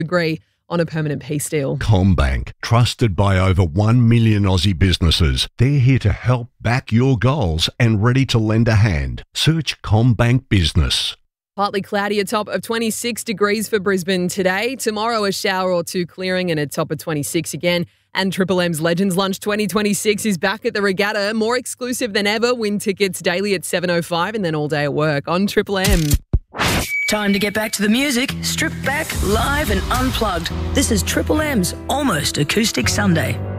agree on a permanent peace deal. CommBank, trusted by over 1 million Aussie businesses. They're here to help back your goals and ready to lend a hand. Search CommBank Business. Partly cloudy, a top of 26 degrees for Brisbane today. Tomorrow, a shower or two clearing and a top of 26 again. And Triple M's Legends Lunch 2026 is back at the Regatta. More exclusive than ever. Win tickets daily at 7:05 and then all day at work on Triple M. Time to get back to the music. Stripped back, live and unplugged. This is Triple M's Almost Acoustic Sunday.